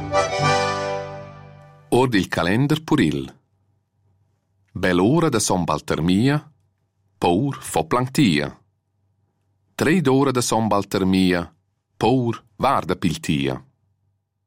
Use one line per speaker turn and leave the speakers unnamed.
Ord il calender puril. Bell'ora da Son Baltermia, paur fo planctia. 3 d'ora da Son Baltermia, paur varda piltia.